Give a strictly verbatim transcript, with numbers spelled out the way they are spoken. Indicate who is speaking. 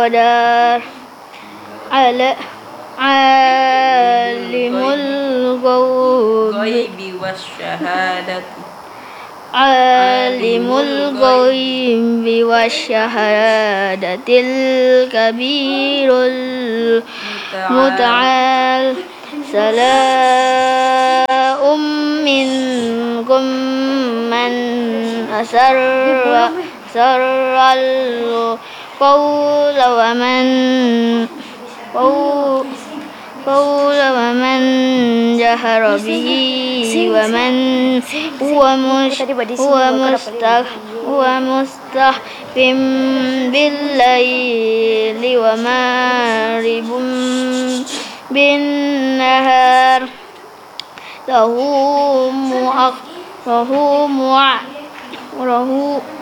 Speaker 1: قدر على عالم الغيب
Speaker 2: والشهادة
Speaker 1: عالم الغيب والشهادة الكبير المتعال سواء منكم من أسر أسر القول ومن قول ومن جهر به ومن هو مستخف بالليل وسارب بالنهار له